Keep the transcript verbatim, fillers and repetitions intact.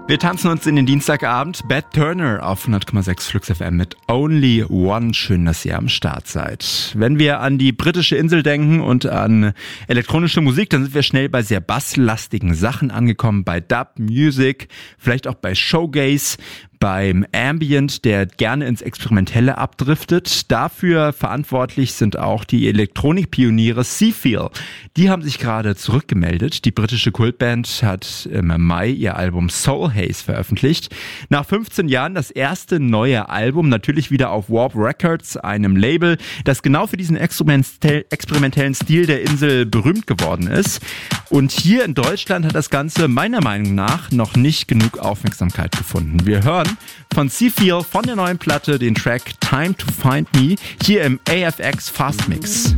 Wir tanzen uns in den Dienstagabend. Bad Turner auf hundert Komma sechs Flux F M mit Only One. Schön, dass ihr am Start seid. Wenn wir an die britische Insel denken und an elektronische Musik, dann sind wir schnell bei sehr basslastigen Sachen angekommen. Bei Dub, Music, vielleicht auch bei Showgaze, beim Ambient, der gerne ins Experimentelle abdriftet. Dafür verantwortlich sind auch die Elektronikpioniere Seafeel. Die haben sich gerade zurückgemeldet. Die britische Kultband hat im Mai ihr Album Soul Haze veröffentlicht. Nach fünfzehn Jahren das erste neue Album, natürlich wieder auf Warp Records, einem Label, das genau für diesen experimentellen Stil der Insel berühmt geworden ist. Und hier in Deutschland hat das Ganze meiner Meinung nach noch nicht genug Aufmerksamkeit gefunden. Wir hören von Seafeel von der neuen Platte den Track Time to Find Me hier im A F X Fast Mix.